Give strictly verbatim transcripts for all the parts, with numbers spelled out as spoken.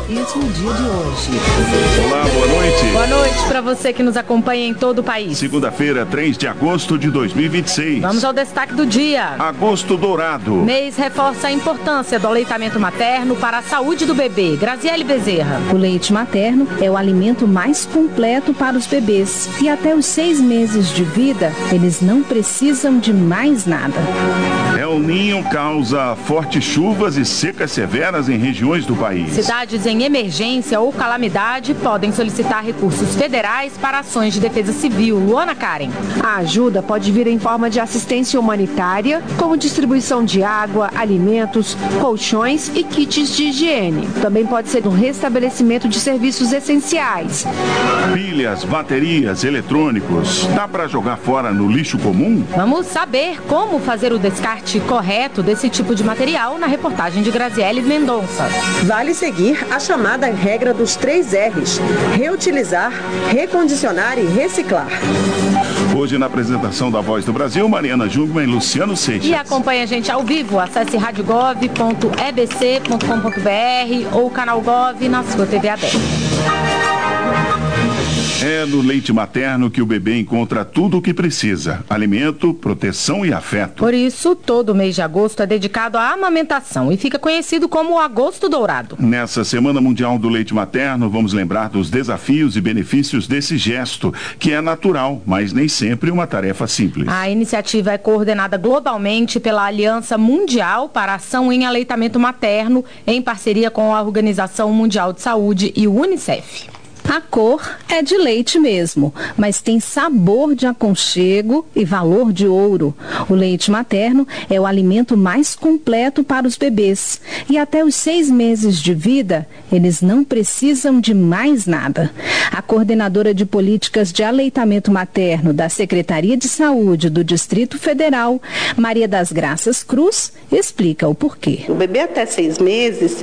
Isso no dia de hoje. Olá, boa noite. Boa noite para você que nos acompanha em todo o país. Segunda-feira, três de agosto de dois mil e vinte e seis. Vamos ao destaque do dia. Agosto Dourado. Mês reforça a importância do aleitamento materno para a saúde do bebê. Graziele Bezerra. O leite materno é o alimento mais completo para os bebês. E até os seis meses de vida, eles não precisam de mais nada. El Niño causa fortes chuvas e secas severas em regiões do país. Cidades em emergência ou calamidade podem solicitar recursos federais para ações de defesa civil. Luana Karen. A ajuda pode vir em forma de assistência humanitária, como distribuição de água, alimentos, colchões e kits de higiene. Também pode ser um restabelecimento de serviços essenciais. Pilhas, baterias, eletrônicos. Dá para jogar fora no lixo comum? Vamos saber como fazer o descarte correto desse tipo de material na reportagem de Graziele Mendonça. Vale seguir a chamada regra dos três R's: reutilizar, recondicionar e reciclar. Hoje, na apresentação da Voz do Brasil, Mariana Jungmann e Luciano Seixas. E acompanhe a gente ao vivo. Acesse rádio gov ponto e b c ponto com ponto b r ou canal Gov na sua T V aberta. É no leite materno que o bebê encontra tudo o que precisa: alimento, proteção e afeto. Por isso, todo o mês de agosto é dedicado à amamentação e fica conhecido como o Agosto Dourado. Nessa Semana Mundial do Leite Materno, vamos lembrar dos desafios e benefícios desse gesto, que é natural, mas nem sempre uma tarefa simples. A iniciativa é coordenada globalmente pela Aliança Mundial para a Ação em Aleitamento Materno, em parceria com a Organização Mundial de Saúde e o Unicef. A cor é de leite mesmo, mas tem sabor de aconchego e valor de ouro. O leite materno é o alimento mais completo para os bebês. E até os seis meses de vida, eles não precisam de mais nada. A coordenadora de políticas de aleitamento materno da Secretaria de Saúde do Distrito Federal, Maria das Graças Cruz, explica o porquê. O bebê até seis meses,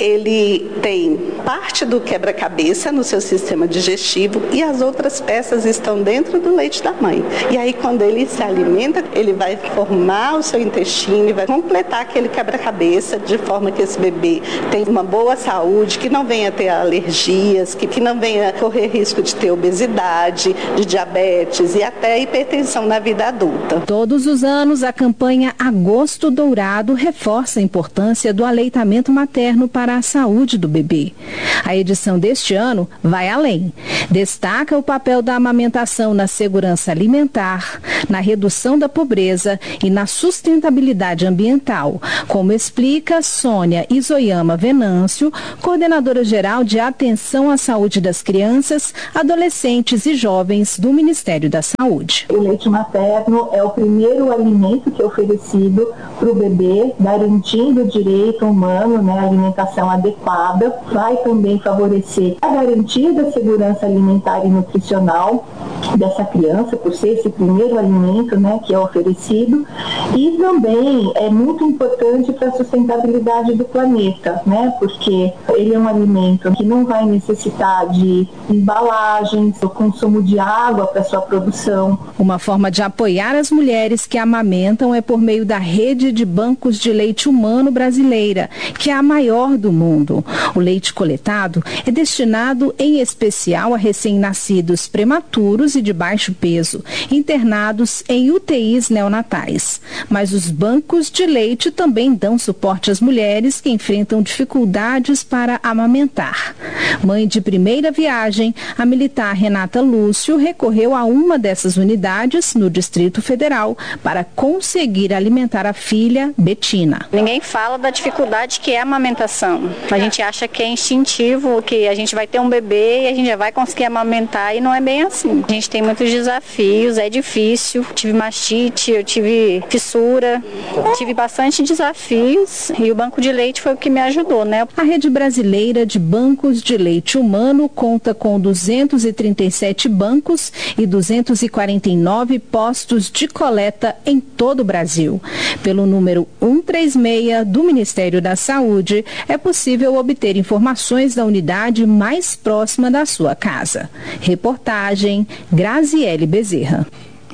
ele tem parte do quebra-cabeça no seu sistema digestivo e as outras peças estão dentro do leite da mãe. E aí, quando ele se alimenta, ele vai formar o seu intestino e vai completar aquele quebra-cabeça de forma que esse bebê tenha uma boa saúde, que não venha ter alergias, que, que não venha correr risco de ter obesidade, de diabetes e até hipertensão na vida adulta. Todos os anos, a campanha Agosto Dourado reforça a importância do aleitamento materno para a saúde do bebê. A edição deste ano vai vai além. Destaca o papel da amamentação na segurança alimentar, na redução da pobreza e na sustentabilidade ambiental, como explica Sônia Isoyama Venâncio, coordenadora geral de atenção à saúde das crianças, adolescentes e jovens do Ministério da Saúde. O leite materno é o primeiro alimento que é oferecido para o bebê, garantindo o direito humano, né, à alimentação adequada. Vai também favorecer a garantia da segurança alimentar e nutricional dessa criança, por ser esse primeiro alimento, né, que é oferecido, e também é muito importante para a sustentabilidade do planeta, né, porque ele é um alimento que não vai necessitar de embalagens, o consumo de água para sua produção. Uma forma de apoiar as mulheres que amamentam é por meio da rede de bancos de leite humano brasileira, que é a maior do mundo. O leite coletado é destinado em especial a recém-nascidos prematuros e de baixo peso, internados em U T Is neonatais. Mas os bancos de leite também dão suporte às mulheres que enfrentam dificuldades para amamentar. Mãe de primeira viagem, a militar Renata Lúcio recorreu a uma dessas unidades no Distrito Federal para conseguir alimentar a filha, Betina. Ninguém fala da dificuldade que é a amamentação. A gente acha que é instintivo, que a gente vai ter um bebê e a gente já vai conseguir amamentar, e não é bem assim. A gente tem muitos desafios, é difícil. Tive mastite, eu tive fissura, tive bastante desafios e o banco de leite foi o que me ajudou, né? A Rede Brasileira de Bancos de Leite Humano conta com duzentos e trinta e sete bancos e duzentos e quarenta e nove postos de coleta em todo o Brasil. Pelo número cento e trinta e seis do Ministério da Saúde, é possível obter informações da unidade mais próxima da sua casa. Reportagem Graziele Bezerra.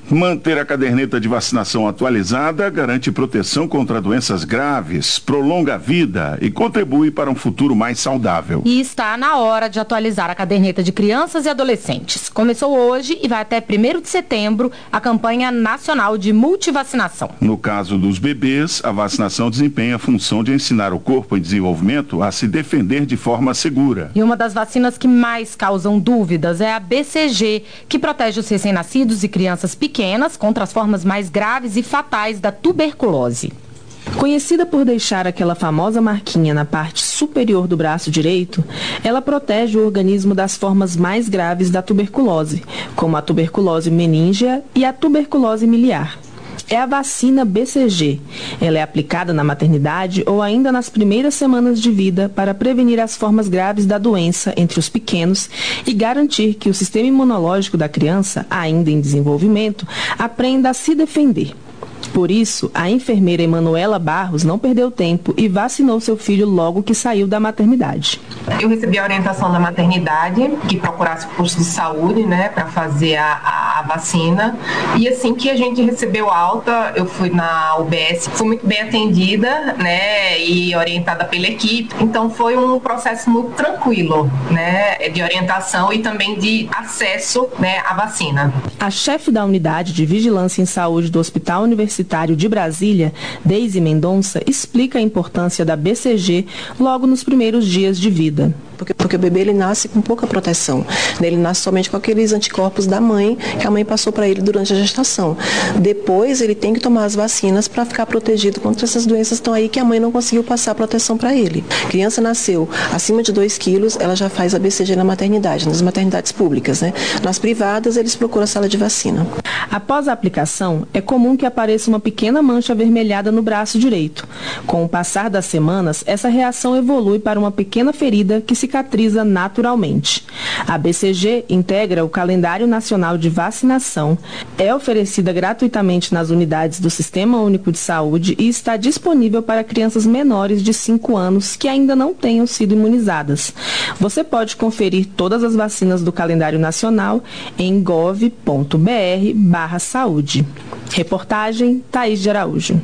Manter a caderneta de vacinação atualizada garante proteção contra doenças graves, prolonga a vida e contribui para um futuro mais saudável. E está na hora de atualizar a caderneta de crianças e adolescentes. Começou hoje e vai até primeiro de setembro a campanha nacional de multivacinação. No caso dos bebês, a vacinação desempenha a função de ensinar o corpo em desenvolvimento a se defender de forma segura. E uma das vacinas que mais causam dúvidas é a B C G, que protege os recém-nascidos e crianças pequenas pequenas contra as formas mais graves e fatais da tuberculose. Conhecida por deixar aquela famosa marquinha na parte superior do braço direito, ela protege o organismo das formas mais graves da tuberculose, como a tuberculose meningea e a tuberculose miliar. É a vacina B C G. Ela é aplicada na maternidade ou ainda nas primeiras semanas de vida para prevenir as formas graves da doença entre os pequenos e garantir que o sistema imunológico da criança, ainda em desenvolvimento, aprenda a se defender. Por isso, a enfermeira Emanuela Barros não perdeu tempo e vacinou seu filho logo que saiu da maternidade. Eu recebi a orientação da maternidade que procurasse o posto de saúde, né, para fazer a, a, a vacina. E assim que a gente recebeu alta, eu fui na U B S, fui muito bem atendida, né, e orientada pela equipe. Então foi um processo muito tranquilo, né, de orientação e também de acesso, né, à vacina. A chefe da unidade de vigilância em saúde do Hospital Universitário de Brasília, Deise Mendonça, explica a importância da B C G logo nos primeiros dias de vida. Porque, porque o bebê ele nasce com pouca proteção, né? Ele nasce somente com aqueles anticorpos da mãe que a mãe passou para ele durante a gestação. Depois ele tem que tomar as vacinas para ficar protegido contra essas doenças que estão aí que a mãe não conseguiu passar a proteção para ele. A criança nasceu acima de dois quilos, ela já faz a B C G na maternidade, nas maternidades públicas, né? Nas privadas eles procuram a sala de vacina. Após a aplicação, é comum que apareça uma pequena mancha avermelhada no braço direito. Com o passar das semanas, essa reação evolui para uma pequena ferida que cicatriza naturalmente. A B C G integra o Calendário Nacional de Vacinação, é oferecida gratuitamente nas unidades do Sistema Único de Saúde e está disponível para crianças menores de cinco anos que ainda não tenham sido imunizadas. Você pode conferir todas as vacinas do Calendário Nacional em gov ponto br barra saúde. Reportagem Thaís de Araújo.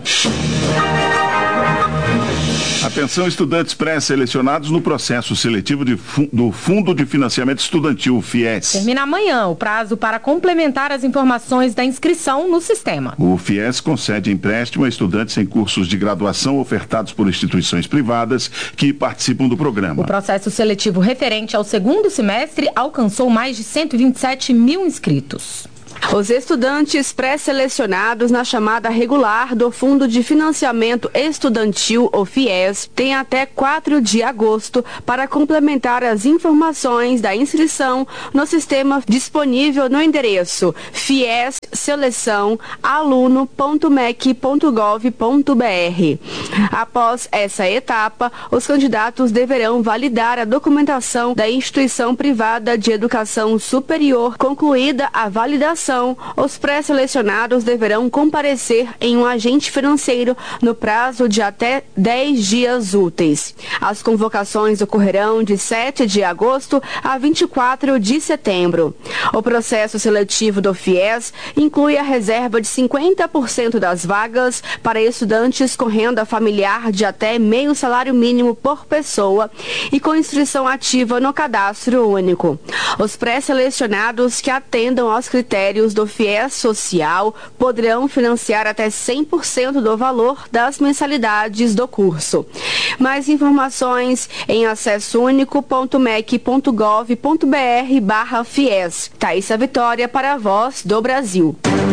Atenção, estudantes pré-selecionados no processo seletivo de fu- do Fundo de Financiamento Estudantil, FIES. Termina amanhã o prazo para complementar as informações da inscrição no sistema. O FIES concede empréstimo a estudantes em cursos de graduação ofertados por instituições privadas que participam do programa. O processo seletivo referente ao segundo semestre alcançou mais de cento e vinte e sete mil inscritos. Os estudantes pré-selecionados na chamada regular do Fundo de Financiamento Estudantil, o FIES, têm até quatro de agosto para complementar as informações da inscrição no sistema disponível no endereço fies seleção aluno ponto mec ponto gov ponto br. Após essa etapa, os candidatos deverão validar a documentação da instituição privada de educação superior. Concluída a validação, os pré-selecionados deverão comparecer em um agente financeiro no prazo de até dez dias úteis. As convocações ocorrerão de sete de agosto a vinte e quatro de setembro. O processo seletivo do FIES inclui a reserva de cinquenta por cento das vagas para estudantes com renda familiar de até meio salário mínimo por pessoa e com inscrição ativa no cadastro único. Os pré-selecionados que atendam aos critérios do FIES social poderão financiar até cem por cento do valor das mensalidades do curso. Mais informações em acesso único ponto mec ponto gov ponto br barra FIES. Thaísa Vitória para a Voz do Brasil.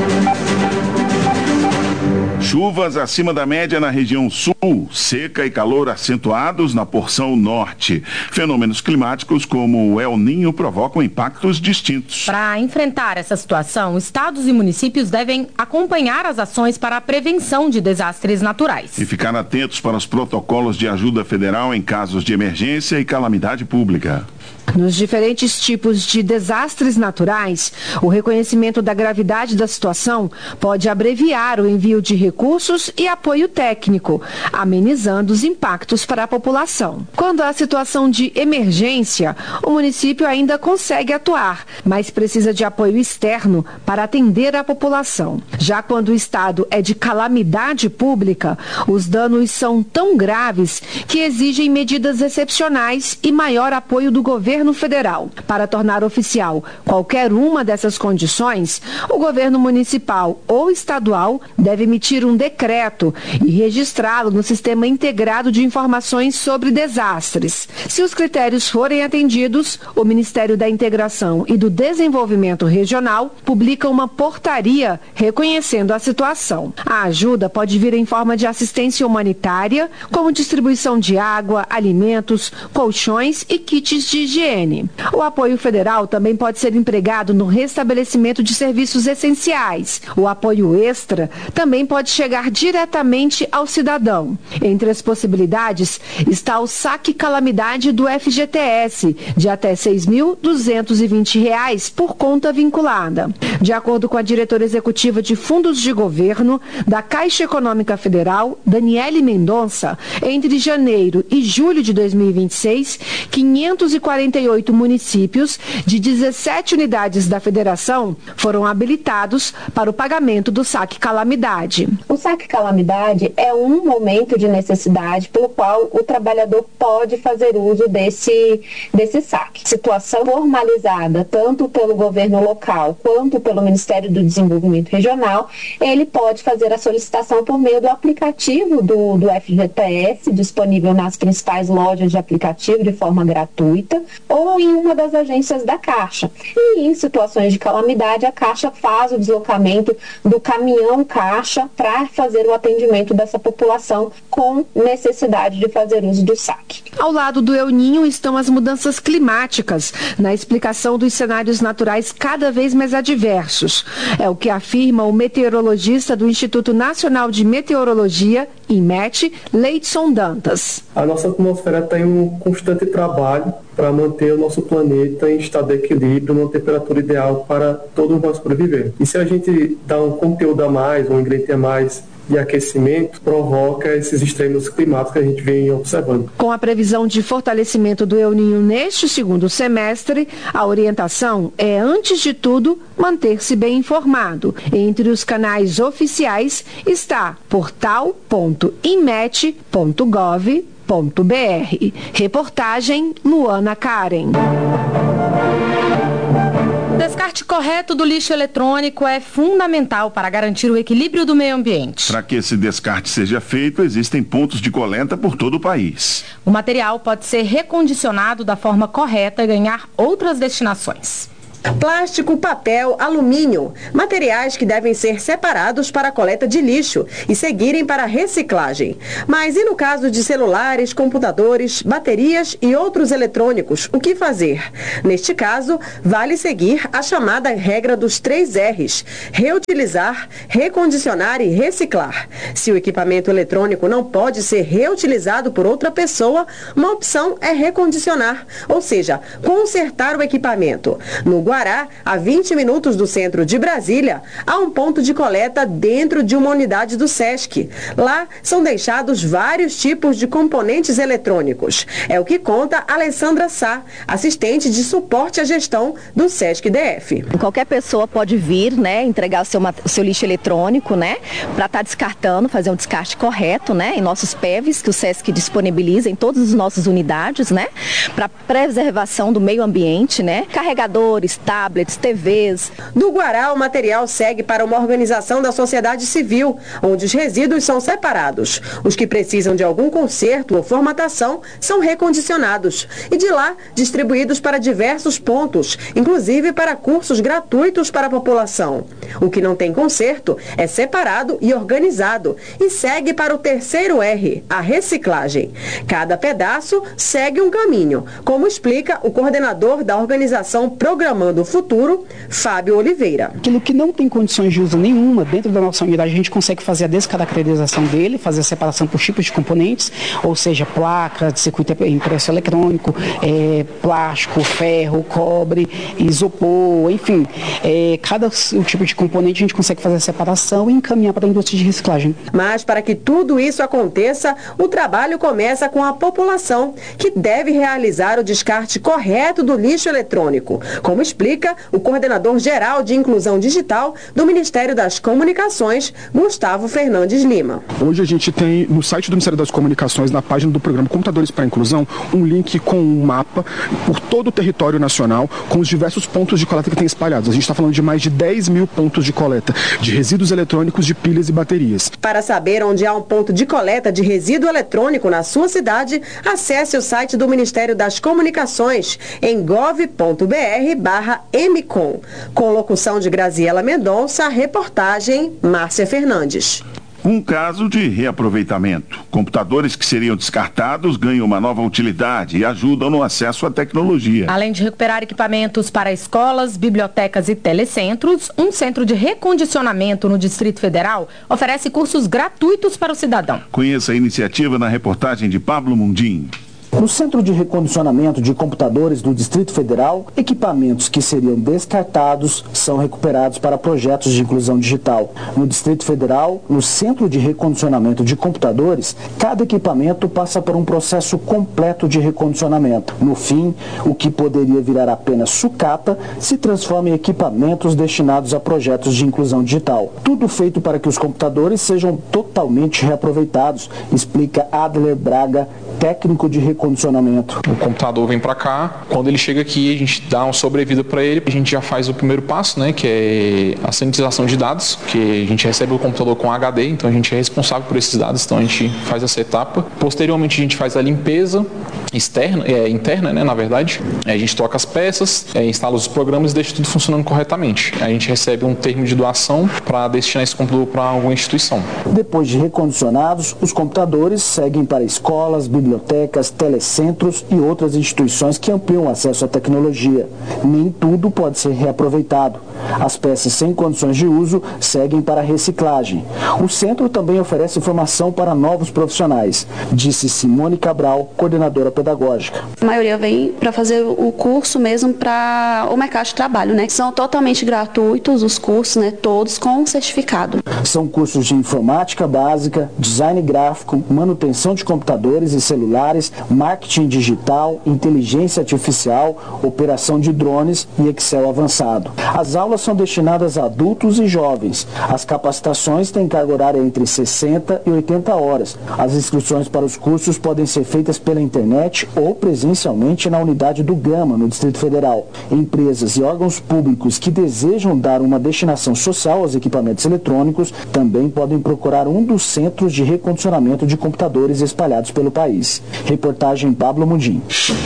Chuvas acima da média na região sul, seca e calor acentuados na porção norte. Fenômenos climáticos como o El Ninho provocam impactos distintos. Para enfrentar essa situação, estados e municípios devem acompanhar as ações para a prevenção de desastres naturais. E ficar atentos para os protocolos de ajuda federal em casos de emergência e calamidade pública. Nos diferentes tipos de desastres naturais, o reconhecimento da gravidade da situação pode abreviar o envio de recursos e apoio técnico, amenizando os impactos para a população. Quando há situação de emergência, o município ainda consegue atuar, mas precisa de apoio externo para atender a população. Já quando o estado é de calamidade pública, os danos são tão graves que exigem medidas excepcionais e maior apoio do governo federal. Para tornar oficial qualquer uma dessas condições, o governo municipal ou estadual deve emitir um decreto e registrá-lo no Sistema Integrado de Informações sobre Desastres. Se os critérios forem atendidos, o Ministério da Integração e do Desenvolvimento Regional publica uma portaria reconhecendo a situação. A ajuda pode vir em forma de assistência humanitária, como distribuição de água, alimentos, colchões e kits de higiene. O apoio federal também pode ser empregado no restabelecimento de serviços essenciais. O apoio extra também pode chegar diretamente ao cidadão. Entre as possibilidades está o saque calamidade do F G T S, de até seis mil duzentos e vinte reais por conta vinculada. De acordo com a diretora executiva de Fundos de Governo da Caixa Econômica Federal, Daniele Mendonça, entre janeiro e julho de dois mil e vinte e seis, quinhentos e quarenta e oito municípios de dezessete unidades da federação foram habilitados para o pagamento do saque calamidade. O saque calamidade é um momento de necessidade pelo qual o trabalhador pode fazer uso desse, desse saque. Situação formalizada tanto pelo governo local quanto pelo Ministério do Desenvolvimento Regional, ele pode fazer a solicitação por meio do aplicativo do, do F G T S, disponível nas principais lojas de aplicativo de forma gratuita, ou em uma das agências da Caixa. E em situações de calamidade, a Caixa faz o deslocamento do caminhão Caixa para fazer o atendimento dessa população com necessidade de fazer uso do saque. Ao lado do El Niño estão as mudanças climáticas, na explicação dos cenários naturais cada vez mais adversos. É o que afirma o meteorologista do Instituto Nacional de Meteorologia, INMET, Leidson Dantas. A nossa atmosfera tem um constante trabalho para manter o nosso planeta em estado de equilíbrio, numa temperatura ideal para todos nós sobreviver. E se a gente dá um conteúdo a mais, um ingrediente a mais de aquecimento, provoca esses extremos climáticos que a gente vem observando. Com a previsão de fortalecimento do El Niño neste segundo semestre, a orientação é, antes de tudo, manter-se bem informado. Entre os canais oficiais está portal ponto inmet ponto gov ponto br. Reportagem Luana Karen. O descarte correto do lixo eletrônico é fundamental para garantir o equilíbrio do meio ambiente. Para que esse descarte seja feito, existem pontos de coleta por todo o país. O material pode ser recondicionado da forma correta e ganhar outras destinações. Plástico, papel, alumínio, materiais que devem ser separados para a coleta de lixo e seguirem para a reciclagem. Mas e no caso de celulares, computadores, baterias e outros eletrônicos, o que fazer? Neste caso, vale seguir a chamada regra dos três R's: reutilizar, recondicionar e reciclar. Se o equipamento eletrônico não pode ser reutilizado por outra pessoa, uma opção é recondicionar, ou seja, consertar o equipamento. No Guará, a vinte minutos do centro de Brasília, há um ponto de coleta dentro de uma unidade do SESC. Lá são deixados vários tipos de componentes eletrônicos. É o que conta Alessandra Sá, assistente de suporte à gestão do SESC D F. Qualquer pessoa pode vir, né, entregar o seu, o seu lixo eletrônico, né, para estar tá descartando, fazer um descarte correto, né, em nossos P E Vs que o SESC disponibiliza em todas as nossas unidades, né, para preservação do meio ambiente, né, carregadores, tablets, T Vs. Do Guará, o material segue para uma organização da sociedade civil, onde os resíduos são separados. Os que precisam de algum conserto ou formatação são recondicionados e de lá distribuídos para diversos pontos, inclusive para cursos gratuitos para a população. O que não tem conserto é separado e organizado e segue para o terceiro R, a reciclagem. Cada pedaço segue um caminho, como explica o coordenador da organização Programando Comando Futuro, Fábio Oliveira. Aquilo que não tem condições de uso nenhuma, dentro da nossa unidade, a gente consegue fazer a descaracterização dele, fazer a separação por tipos de componentes, ou seja, placa de circuito impresso eletrônico, é, plástico, ferro, cobre, isopor, enfim. É, cada o tipo de componente a gente consegue fazer a separação e encaminhar para a indústria de reciclagem. Mas para que tudo isso aconteça, o trabalho começa com a população, que deve realizar o descarte correto do lixo eletrônico, como explica o coordenador geral de inclusão digital do Ministério das Comunicações, Gustavo Fernandes Lima. Hoje a gente tem no site do Ministério das Comunicações, na página do programa Computadores para a Inclusão, um link com um mapa por todo o território nacional, com os diversos pontos de coleta que tem espalhados. A gente está falando de mais de dez mil pontos de coleta de resíduos eletrônicos, de pilhas e baterias. Para saber onde há um ponto de coleta de resíduo eletrônico na sua cidade, acesse o site do Ministério das Comunicações em gov ponto br barra mcom. Com locução de Graziela Mendonça, reportagem Márcia Fernandes. Um caso de reaproveitamento. Computadores que seriam descartados ganham uma nova utilidade e ajudam no acesso à tecnologia. Além de recuperar equipamentos para escolas, bibliotecas e telecentros, um centro de recondicionamento no Distrito Federal oferece cursos gratuitos para o cidadão. Conheça a iniciativa na reportagem de Pablo Mundim. No Centro de Recondicionamento de Computadores do Distrito Federal, equipamentos que seriam descartados são recuperados para projetos de inclusão digital. No Distrito Federal, no Centro de Recondicionamento de Computadores, cada equipamento passa por um processo completo de recondicionamento. No fim, o que poderia virar apenas sucata se transforma em equipamentos destinados a projetos de inclusão digital. Tudo feito para que os computadores sejam totalmente reaproveitados, explica Adler Braga, técnico de recondicionamento. O computador vem para cá, quando ele chega aqui a gente dá uma sobrevida para ele, a gente já faz o primeiro passo, né, que é a sanitização de dados, que a gente recebe o computador com H D, então a gente é responsável por esses dados, então a gente faz essa etapa. Posteriormente a gente faz a limpeza externa, é, interna, né, na verdade, a gente troca as peças, é, instala os programas e deixa tudo funcionando corretamente. A gente recebe um termo de doação para destinar esse computador para alguma instituição. Depois de recondicionados, os computadores seguem para escolas, bibliotecas, telecentros e outras instituições que ampliam o acesso à tecnologia. Nem tudo pode ser reaproveitado. As peças sem condições de uso seguem para a reciclagem. O centro também oferece formação para novos profissionais, disse Simone Cabral, coordenadora pedagógica. A maioria vem para fazer o curso mesmo para o mercado de trabalho, né? São totalmente gratuitos os cursos, né? Todos com certificado. São cursos de informática básica, design gráfico, manutenção de computadores e celulares, marketing digital, inteligência artificial, operação de drones e Excel avançado. As aulas são destinadas a adultos e jovens. As capacitações têm carga horária entre sessenta e oitenta horas. As inscrições para os cursos podem ser feitas pela internet ou presencialmente na unidade do Gama, no Distrito Federal. Empresas e órgãos públicos que desejam dar uma destinação social aos equipamentos eletrônicos também podem procurar um dos centros de recondicionamento de computadores espalhados pelo país. Reportagem Pablo Mundim.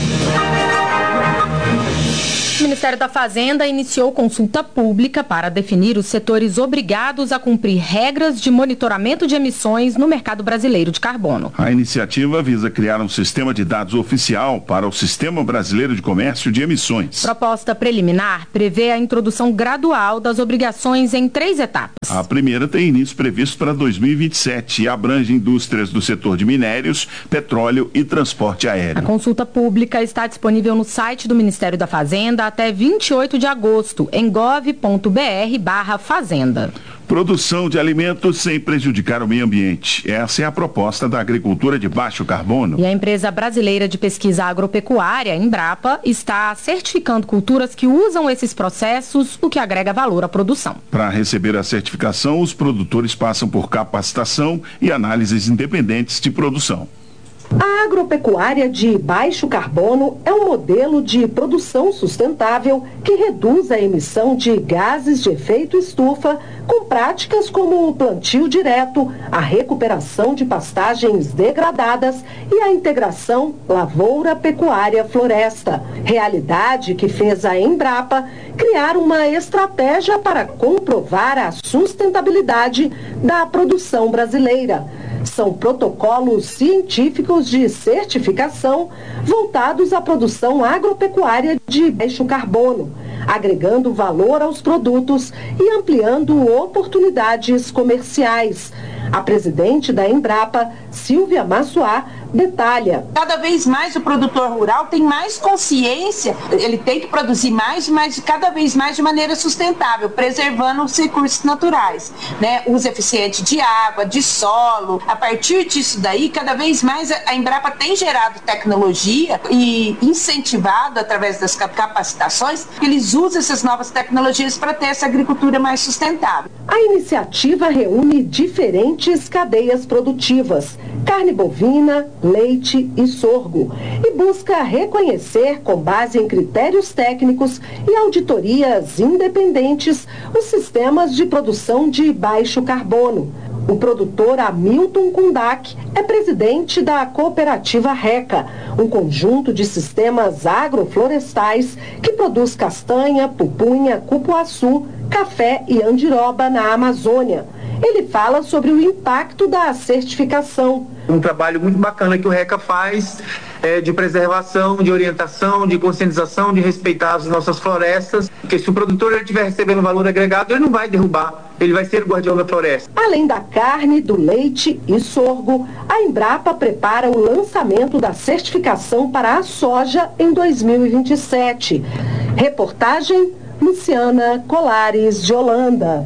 O Ministério da Fazenda iniciou consulta pública para definir os setores obrigados a cumprir regras de monitoramento de emissões no mercado brasileiro de carbono. A iniciativa visa criar um sistema de dados oficial para o Sistema Brasileiro de Comércio de Emissões. Proposta preliminar prevê a introdução gradual das obrigações em três etapas. A primeira tem início previsto para dois mil e vinte e sete e abrange indústrias do setor de minérios, petróleo e transporte aéreo. A consulta pública está disponível no site do Ministério da Fazenda até vinte e oito de agosto, em gov ponto br barra fazenda. Produção de alimentos sem prejudicar o meio ambiente. Essa é a proposta da agricultura de baixo carbono. E a empresa brasileira de pesquisa agropecuária, Embrapa, está certificando culturas que usam esses processos, o que agrega valor à produção. Para receber a certificação, os produtores passam por capacitação e análises independentes de produção. A agropecuária de baixo carbono é um modelo de produção sustentável que reduz a emissão de gases de efeito estufa com práticas como o plantio direto, a recuperação de pastagens degradadas e a integração lavoura-pecuária-floresta. Realidade que fez a Embrapa criar uma estratégia para comprovar a sustentabilidade da produção brasileira. São protocolos científicos de certificação voltados à produção agropecuária de baixo carbono. agregando valor aos produtos e ampliando oportunidades comerciais. A presidente da Embrapa, Silvia Massuá, detalha. Cada vez mais o produtor rural tem mais consciência, ele tem que produzir mais, mas cada vez mais de maneira sustentável, preservando os recursos naturais, né? Uso eficiente de água, de solo. A partir disso daí, cada vez mais a Embrapa tem gerado tecnologia e incentivado através das capacitações que eles usam essas novas tecnologias para ter essa agricultura mais sustentável. A iniciativa reúne diferentes cadeias produtivas, carne bovina, leite e sorgo, e busca reconhecer, com base em critérios técnicos e auditorias independentes, os sistemas de produção de baixo carbono. O produtor Hamilton Kundak é presidente da cooperativa RECA, um conjunto de sistemas agroflorestais que produz castanha, pupunha, cupuaçu, café e andiroba na Amazônia. Ele fala sobre o impacto da certificação. Um trabalho muito bacana que o RECA faz é, de preservação, de orientação, de conscientização, de respeitar as nossas florestas, porque se o produtor estiver recebendo valor agregado, ele não vai derrubar, ele vai ser o guardião da floresta. Além da carne, do leite e sorgo, a Embrapa prepara o lançamento da certificação para a soja em dois mil e vinte e sete. Reportagem Luciana Colares, de Holanda.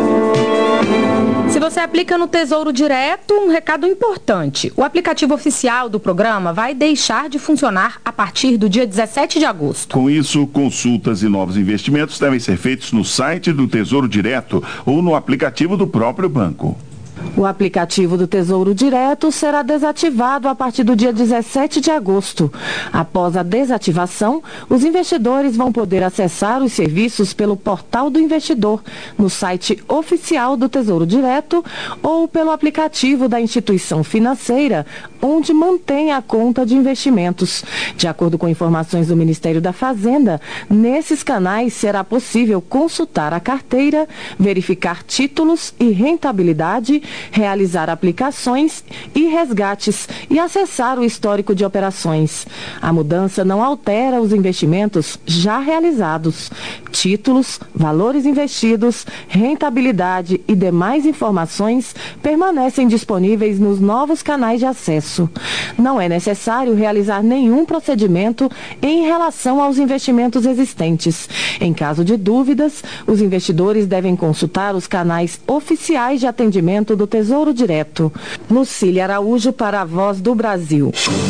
Se você aplica no Tesouro Direto, um recado importante. O aplicativo oficial do programa vai deixar de funcionar a partir do dia dezessete de agosto. Com isso, consultas e novos investimentos devem ser feitos no site do Tesouro Direto ou no aplicativo do próprio banco. O aplicativo do Tesouro Direto será desativado a partir do dia dezessete de agosto. Após a desativação, os investidores vão poder acessar os serviços pelo portal do investidor, no site oficial do Tesouro Direto ou pelo aplicativo da instituição financeira, onde mantém a conta de investimentos. De acordo com informações do Ministério da Fazenda, nesses canais será possível consultar a carteira, verificar títulos e rentabilidade, realizar aplicações e resgates e acessar o histórico de operações. A mudança não altera os investimentos já realizados. Títulos, valores investidos, rentabilidade e demais informações permanecem disponíveis nos novos canais de acesso. Não é necessário realizar nenhum procedimento em relação aos investimentos existentes. Em caso de dúvidas, os investidores devem consultar os canais oficiais de atendimento do Tesouro Direto. Lucília Araújo para a Voz do Brasil.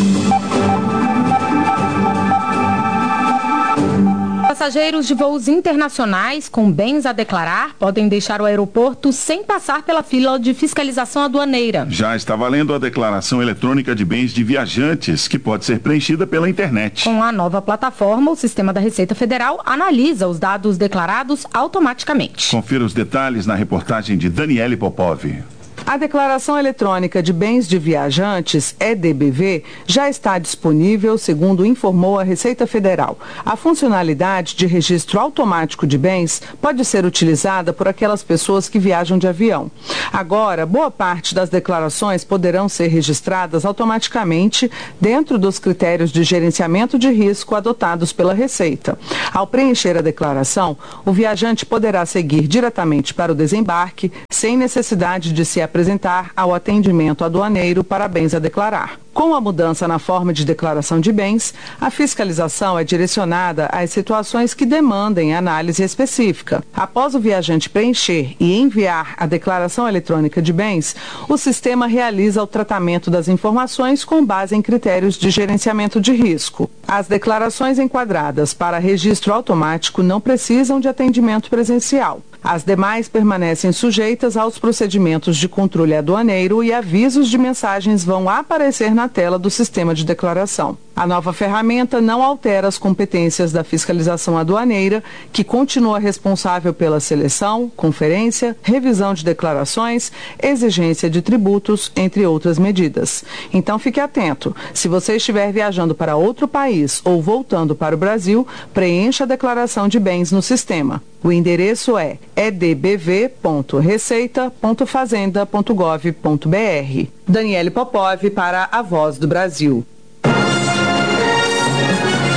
Passageiros de voos internacionais com bens a declarar podem deixar o aeroporto sem passar pela fila de fiscalização aduaneira. Já está valendo a declaração eletrônica de bens de viajantes, que pode ser preenchida pela internet. Com a nova plataforma, o sistema da Receita Federal analisa os dados declarados automaticamente. Confira os detalhes na reportagem de Daniele Popov. A Declaração Eletrônica de Bens de Viajantes, E D B V, já está disponível, segundo informou a Receita Federal. A funcionalidade de registro automático de bens pode ser utilizada por aquelas pessoas que viajam de avião. Agora, boa parte das declarações poderão ser registradas automaticamente dentro dos critérios de gerenciamento de risco adotados pela Receita. Ao preencher a declaração, o viajante poderá seguir diretamente para o desembarque, sem necessidade de se apresentar ao atendimento aduaneiro para bens a declarar. Com a mudança na forma de declaração de bens, a fiscalização é direcionada às situações que demandem análise específica. Após o viajante preencher e enviar a declaração eletrônica de bens, o sistema realiza o tratamento das informações com base em critérios de gerenciamento de risco. As declarações enquadradas para registro automático não precisam de atendimento presencial. As demais permanecem sujeitas aos procedimentos de controle aduaneiro e avisos de mensagens vão aparecer na tela do sistema de declaração. A nova ferramenta não altera as competências da fiscalização aduaneira, que continua responsável pela seleção, conferência, revisão de declarações, exigência de tributos, entre outras medidas. Então fique atento. Se você estiver viajando para outro país ou voltando para o Brasil, preencha a declaração de bens no sistema. O endereço é e d b v ponto receita ponto fazenda ponto gov ponto b r. Daniele Popov para a Voz do Brasil. E essas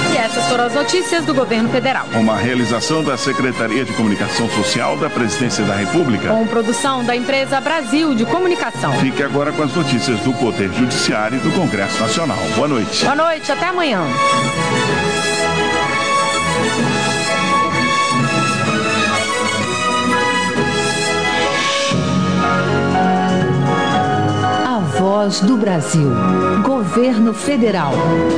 foram as notícias do governo federal. Uma realização da Secretaria de Comunicação Social da Presidência da República. Com produção da empresa Brasil de Comunicação. Fique agora com as notícias do Poder Judiciário e do Congresso Nacional. Boa noite. Boa noite, até amanhã. A Voz do Brasil. Governo Federal.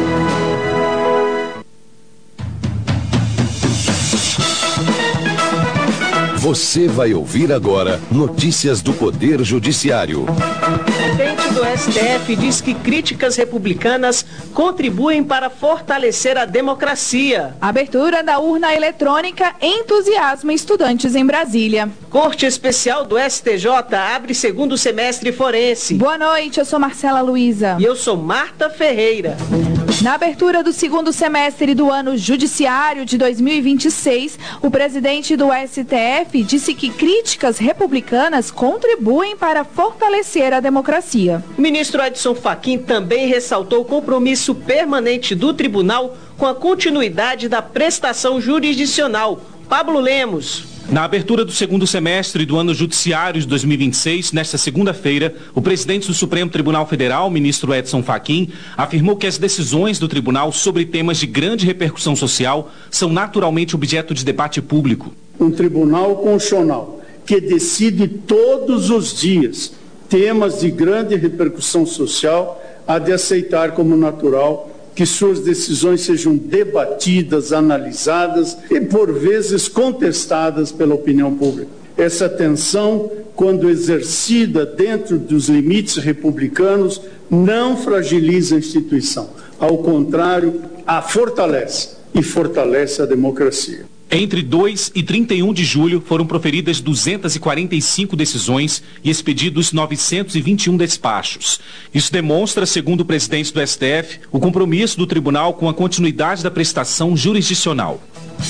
Você vai ouvir agora notícias do Poder Judiciário. O presidente do S T F diz que críticas republicanas contribuem para fortalecer a democracia. Abertura da urna eletrônica entusiasma estudantes em Brasília. Corte Especial do S T J abre segundo semestre forense. Boa noite, eu sou Marcela Luiza. E eu sou Marta Ferreira. Na abertura do segundo semestre do ano judiciário de dois mil e vinte e seis, o presidente do S T F disse que críticas republicanas contribuem para fortalecer a democracia. O ministro Edson Fachin também ressaltou o compromisso permanente do tribunal com a continuidade da prestação jurisdicional. Pablo Lemos. Na abertura do segundo semestre do ano judiciário de dois mil e vinte e seis, nesta segunda-feira, o presidente do Supremo Tribunal Federal, ministro Edson Fachin, afirmou que as decisões do tribunal sobre temas de grande repercussão social são naturalmente objeto de debate público. Um tribunal constitucional que decide todos os dias temas de grande repercussão social há de aceitar como natural que suas decisões sejam debatidas, analisadas e, por vezes, contestadas pela opinião pública. Essa tensão, quando exercida dentro dos limites republicanos, não fragiliza a instituição. Ao contrário, a fortalece e fortalece a democracia. Entre dois e trinta e um de julho foram proferidas duzentas e quarenta e cinco decisões e expedidos novecentos e vinte e um despachos. Isso demonstra, segundo o presidente do S T F, o compromisso do tribunal com a continuidade da prestação jurisdicional.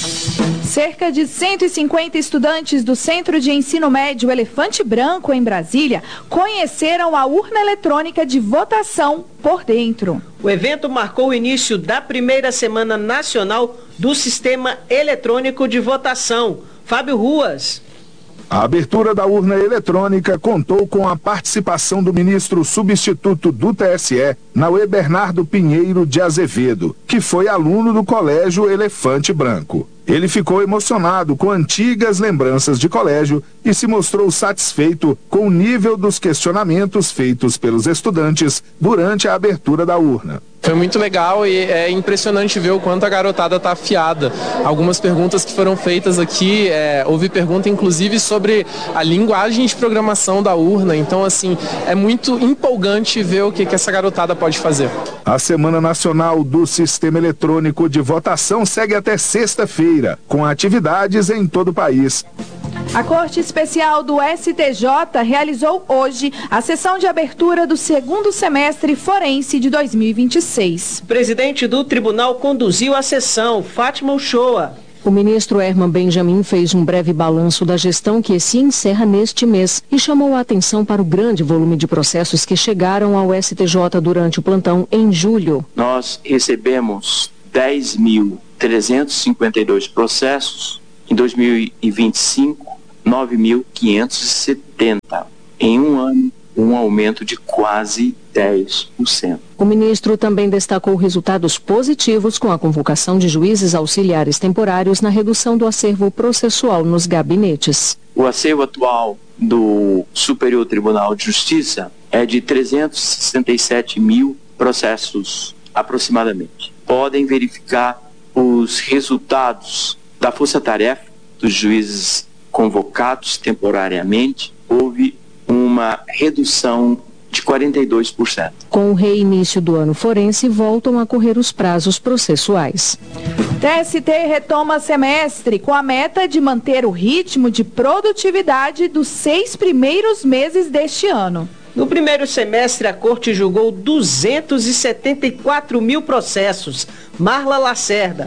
Cerca de cento e cinquenta estudantes do Centro de Ensino Médio Elefante Branco, em Brasília, conheceram a urna eletrônica de votação por dentro. O evento marcou o início da primeira semana nacional do Sistema Eletrônico de Votação. Fábio Ruas. A abertura da urna eletrônica contou com a participação do ministro substituto do T S E, Nauê Bernardo Pinheiro de Azevedo, que foi aluno do Colégio Elefante Branco. Ele ficou emocionado com antigas lembranças de colégio e se mostrou satisfeito com o nível dos questionamentos feitos pelos estudantes durante a abertura da urna. Foi muito legal e é impressionante ver o quanto a garotada está afiada. Algumas perguntas que foram feitas aqui, é, houve pergunta inclusive sobre a linguagem de programação da urna. Então, assim, é muito empolgante ver o que, que essa garotada pode fazer. A Semana Nacional do Sistema Eletrônico de Votação segue até sexta-feira, com atividades em todo o país. A Corte Especial do S T J realizou hoje a sessão de abertura do segundo semestre forense de dois mil e vinte e seis. O presidente do tribunal conduziu a sessão, Fátima Uchoa. O ministro Herman Benjamin fez um breve balanço da gestão que se encerra neste mês e chamou a atenção para o grande volume de processos que chegaram ao S T J durante o plantão em julho. Nós recebemos dez mil trezentos e cinquenta e dois processos, em dois mil e vinte e cinco, nove mil quinhentos e setenta. Em um ano, um aumento de quase dez por cento. O ministro também destacou resultados positivos com a convocação de juízes auxiliares temporários na redução do acervo processual nos gabinetes. O acervo atual do Superior Tribunal de Justiça é de trezentos e sessenta e sete mil processos, aproximadamente. Podem verificar os resultados da força-tarefa dos juízes convocados temporariamente. Houve uma redução de quarenta e dois por cento. Com o reinício do ano forense, voltam a correr os prazos processuais. T S T retoma semestre com a meta de manter o ritmo de produtividade dos seis primeiros meses deste ano. No primeiro semestre, a Corte julgou duzentos e setenta e quatro mil processos. Marla Lacerda.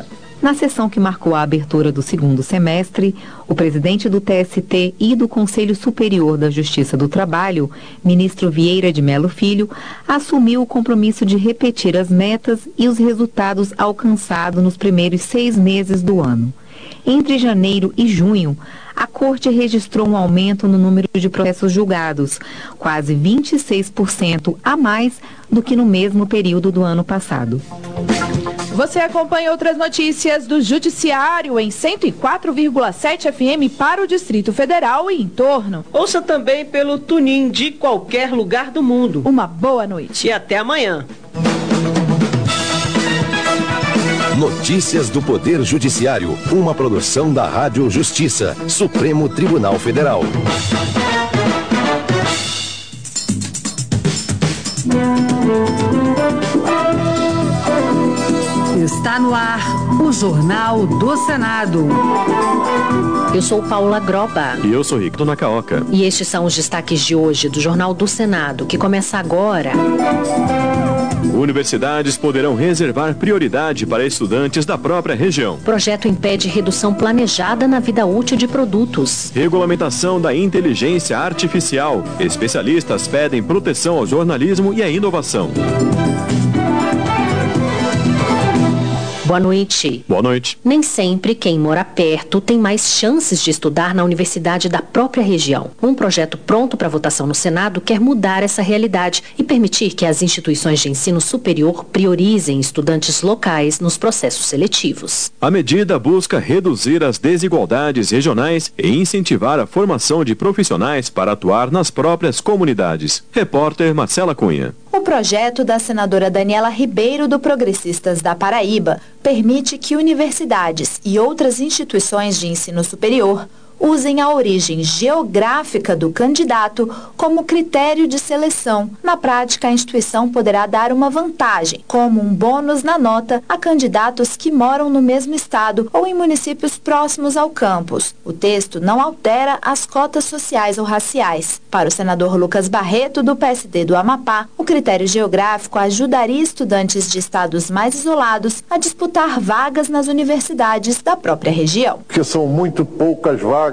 Na sessão que marcou a abertura do segundo semestre, o presidente do T S T e do Conselho Superior da Justiça do Trabalho, ministro Vieira de Mello Filho, assumiu o compromisso de repetir as metas e os resultados alcançados nos primeiros seis meses do ano. Entre janeiro e junho, a Corte registrou um aumento no número de processos julgados, quase vinte e seis por cento a mais do que no mesmo período do ano passado. Você acompanha outras notícias do Judiciário em cento e quatro vírgula sete F M para o Distrito Federal e em torno. Ouça também pelo TuneIn de qualquer lugar do mundo. Uma boa noite. E até amanhã. Notícias do Poder Judiciário, uma produção da Rádio Justiça, Supremo Tribunal Federal. Está no ar o Jornal do Senado. Eu sou Paula Groba. E eu sou Ricardo Nacaoca. E estes são os destaques de hoje do Jornal do Senado, que começa agora. Universidades poderão reservar prioridade para estudantes da própria região. Projeto impede redução planejada na vida útil de produtos. Regulamentação da inteligência artificial. Especialistas pedem proteção ao jornalismo e à inovação. Boa noite. Boa noite. Nem sempre quem mora perto tem mais chances de estudar na universidade da própria região. Um projeto pronto para votação no Senado quer mudar essa realidade e permitir que as instituições de ensino superior priorizem estudantes locais nos processos seletivos. A medida busca reduzir as desigualdades regionais e incentivar a formação de profissionais para atuar nas próprias comunidades. Repórter Marcela Cunha. O projeto da senadora Daniela Ribeiro, do Progressistas da Paraíba, permite que universidades e outras instituições de ensino superior usem a origem geográfica do candidato como critério de seleção. Na prática, a instituição poderá dar uma vantagem, como um bônus na nota, a candidatos que moram no mesmo estado ou em municípios próximos ao campus. O texto não altera as cotas sociais ou raciais. Para o senador Lucas Barreto, do P S D do Amapá, o critério geográfico ajudaria estudantes de estados mais isolados a disputar vagas nas universidades da própria região. Porque são muito poucas vagas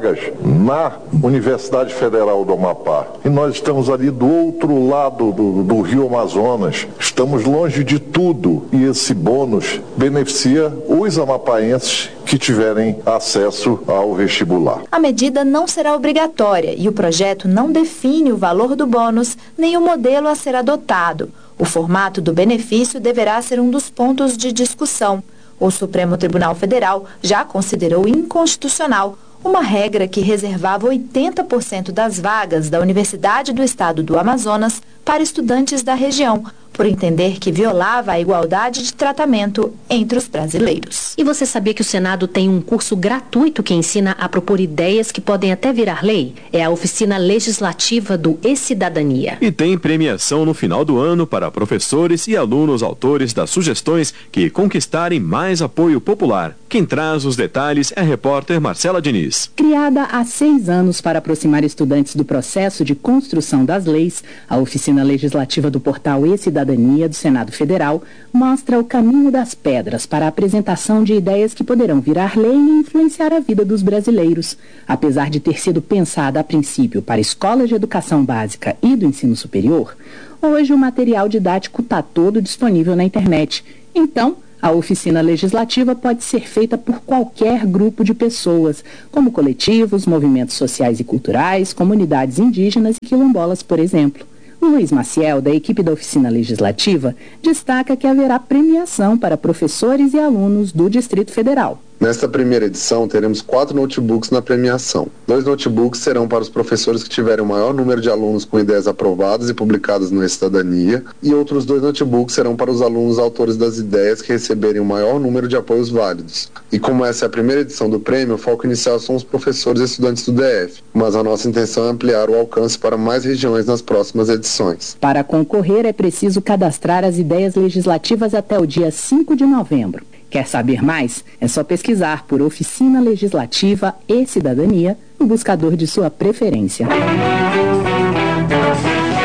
na Universidade Federal do Amapá. E nós estamos ali do outro lado do, do Rio Amazonas. Estamos longe de tudo. E esse bônus beneficia os amapaenses que tiverem acesso ao vestibular. A medida não será obrigatória e o projeto não define o valor do bônus nem o modelo a ser adotado. O formato do benefício deverá ser um dos pontos de discussão. O Supremo Tribunal Federal já considerou inconstitucional uma regra que reservava oitenta por cento das vagas da Universidade do Estado do Amazonas para estudantes da região, por entender que violava a igualdade de tratamento entre os brasileiros. E você sabia que o Senado tem um curso gratuito que ensina a propor ideias que podem até virar lei? É a oficina legislativa do E-Cidadania. E tem premiação no final do ano para professores e alunos autores das sugestões que conquistarem mais apoio popular. Quem traz os detalhes é a repórter Marcela Diniz. Criada há seis anos para aproximar estudantes do processo de construção das leis, a oficina legislativa do portal E-Cidadania do Senado Federal mostra o caminho das pedras para a apresentação de ideias que poderão virar lei e influenciar a vida dos brasileiros. Apesar de ter sido pensada a princípio para escolas de educação básica e do ensino superior, hoje o material didático está todo disponível na internet. Então, a oficina legislativa pode ser feita por qualquer grupo de pessoas, como coletivos, movimentos sociais e culturais, comunidades indígenas e quilombolas, por exemplo. O Luiz Maciel, da equipe da Oficina Legislativa, destaca que haverá premiação para professores e alunos do Distrito Federal. Nesta primeira edição, teremos quatro notebooks na premiação. Dois notebooks serão para os professores que tiverem o maior número de alunos com ideias aprovadas e publicadas no E-Cidadania, e outros dois notebooks serão para os alunos autores das ideias que receberem o maior número de apoios válidos. E como essa é a primeira edição do prêmio, o foco inicial são os professores e estudantes do D F, mas a nossa intenção é ampliar o alcance para mais regiões nas próximas edições. Para concorrer, é preciso cadastrar as ideias legislativas até o dia cinco de novembro. Quer saber mais? É só pesquisar por Oficina Legislativa e Cidadania no buscador de sua preferência. A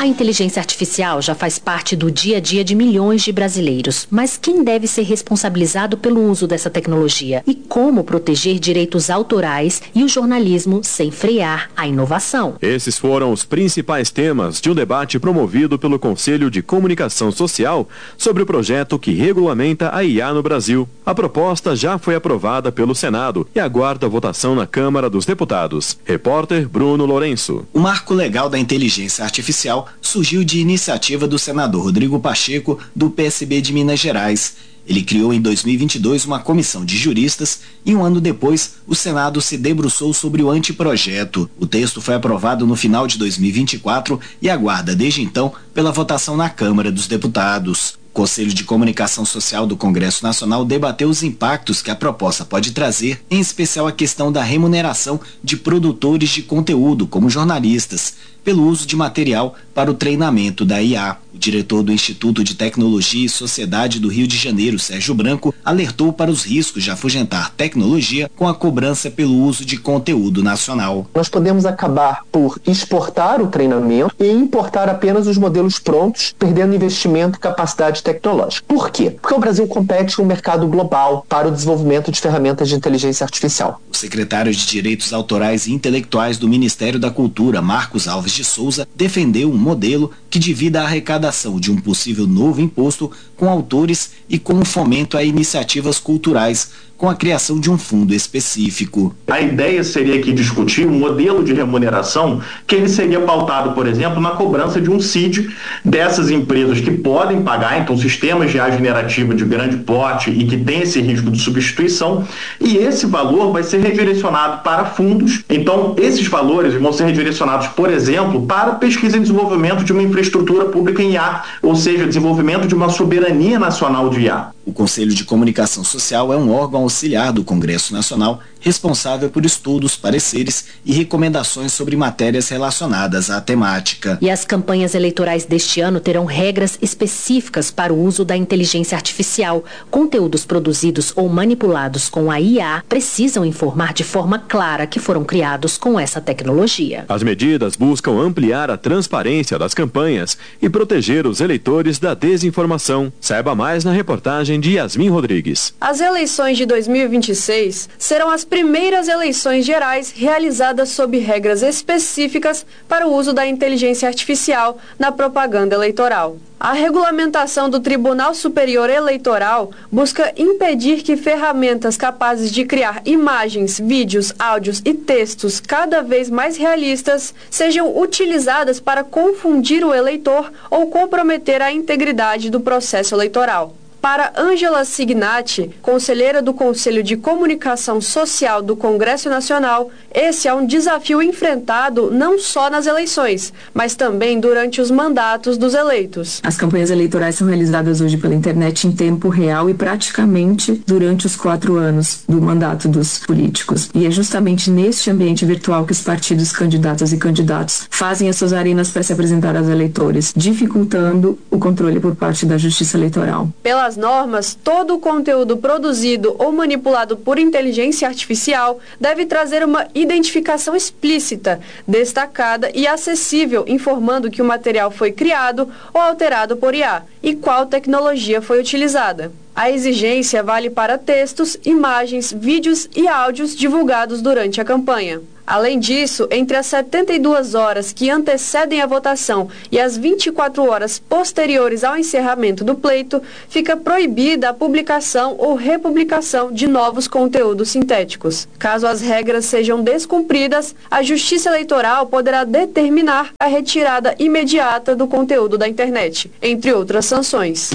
A inteligência artificial já faz parte do dia a dia de milhões de brasileiros. Mas quem deve ser responsabilizado pelo uso dessa tecnologia? E como proteger direitos autorais e o jornalismo sem frear a inovação? Esses foram os principais temas de um debate promovido pelo Conselho de Comunicação Social sobre o projeto que regulamenta a I A no Brasil. A proposta já foi aprovada pelo Senado e aguarda votação na Câmara dos Deputados. Repórter Bruno Lourenço. O marco legal da inteligência artificial surgiu de iniciativa do senador Rodrigo Pacheco, do P S B de Minas Gerais. Ele criou em dois mil e vinte e dois uma comissão de juristas e um ano depois o Senado se debruçou sobre o anteprojeto. O texto foi aprovado no final de dois mil e vinte e quatro e aguarda desde então pela votação na Câmara dos Deputados. O Conselho de Comunicação Social do Congresso Nacional debateu os impactos que a proposta pode trazer, em especial a questão da remuneração de produtores de conteúdo, como jornalistas, pelo uso de material para o treinamento da I A. O diretor do Instituto de Tecnologia e Sociedade do Rio de Janeiro, Sérgio Branco, alertou para os riscos de afugentar tecnologia com a cobrança pelo uso de conteúdo nacional. Nós podemos acabar por exportar o treinamento e importar apenas os modelos prontos, perdendo investimento e capacidade tecnológica. Por quê? Porque o Brasil compete com o mercado global para o desenvolvimento de ferramentas de inteligência artificial. O secretário de Direitos Autorais e Intelectuais do Ministério da Cultura, Marcos Alves de Souza, defendeu um modelo que divida a arrecadação de um possível novo imposto com autores e com o fomento a iniciativas culturais, com a criação de um fundo específico. A ideia seria aqui discutir um modelo de remuneração que ele seria pautado, por exemplo, na cobrança de um C I D dessas empresas que podem pagar, então, sistemas de I A generativa de grande porte e que tem esse risco de substituição, e esse valor vai ser redirecionado para fundos. Então, esses valores vão ser redirecionados, por exemplo, para pesquisa e desenvolvimento de uma infraestrutura pública em I A, ou seja, desenvolvimento de uma soberania nacional de I A. O Conselho de Comunicação Social é um órgão auxiliar do Congresso Nacional responsável por estudos, pareceres e recomendações sobre matérias relacionadas à temática. E as campanhas eleitorais deste ano terão regras específicas para o uso da inteligência artificial. Conteúdos produzidos ou manipulados com a I A precisam informar de forma clara que foram criados com essa tecnologia. As medidas buscam ampliar a transparência das campanhas e proteger os eleitores da desinformação. Saiba mais na reportagem de Yasmin Rodrigues. As eleições de dois mil e vinte e seis serão as primeiras eleições gerais realizadas sob regras específicas para o uso da inteligência artificial na propaganda eleitoral. A regulamentação do Tribunal Superior Eleitoral busca impedir que ferramentas capazes de criar imagens, vídeos, áudios e textos cada vez mais realistas sejam utilizadas para confundir o eleitor ou comprometer a integridade do processo eleitoral. Para Ângela Signatti, conselheira do Conselho de Comunicação Social do Congresso Nacional, esse é um desafio enfrentado não só nas eleições, mas também durante os mandatos dos eleitos. As campanhas eleitorais são realizadas hoje pela internet em tempo real e praticamente durante os quatro anos do mandato dos políticos. E é justamente neste ambiente virtual que os partidos, candidatas e candidatos fazem as suas arenas para se apresentar aos eleitores, dificultando o controle por parte da Justiça Eleitoral. Pelas normas, todo o conteúdo produzido ou manipulado por inteligência artificial deve trazer uma identificação explícita, destacada e acessível, informando que o material foi criado ou alterado por I A e qual tecnologia foi utilizada. A exigência vale para textos, imagens, vídeos e áudios divulgados durante a campanha. Além disso, entre as setenta e duas horas que antecedem a votação e as vinte e quatro horas posteriores ao encerramento do pleito, fica proibida a publicação ou republicação de novos conteúdos sintéticos. Caso as regras sejam descumpridas, a Justiça Eleitoral poderá determinar a retirada imediata do conteúdo da internet, entre outras sanções.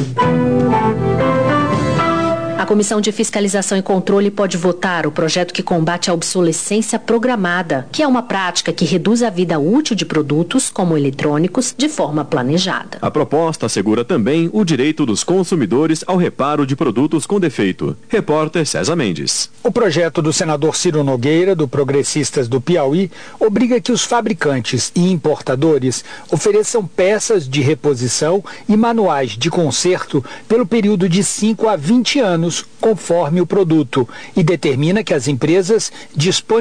A Comissão de Fiscalização e Controle pode votar o projeto que combate a obsolescência programada, que é uma prática que reduz a vida útil de produtos, como eletrônicos, de forma planejada. A proposta assegura também o direito dos consumidores ao reparo de produtos com defeito. Repórter César Mendes. O projeto do senador Ciro Nogueira, do Progressistas do Piauí, obriga que os fabricantes e importadores ofereçam peças de reposição e manuais de conserto pelo período de cinco a vinte anos, conforme o produto, e determina que as empresas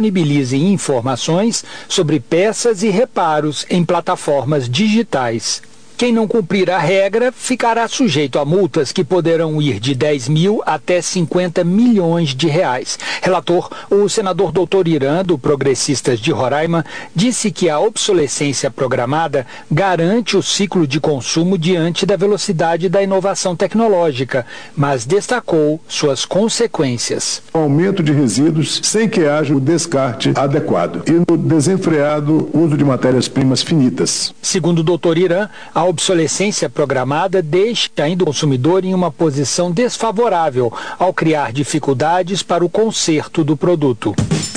disponibilizem informações sobre peças e reparos em plataformas digitais. Quem não cumprir a regra ficará sujeito a multas que poderão ir de dez mil até cinquenta milhões de reais. Relator, o senador doutor Irã, do Progressistas de Roraima, disse que a obsolescência programada garante o ciclo de consumo diante da velocidade da inovação tecnológica, mas destacou suas consequências. Aumento de resíduos sem que haja o descarte adequado e no desenfreado uso de matérias-primas finitas. Segundo o doutor Irã, a obsolescência programada deixa ainda o consumidor em uma posição desfavorável ao criar dificuldades para o conserto do produto.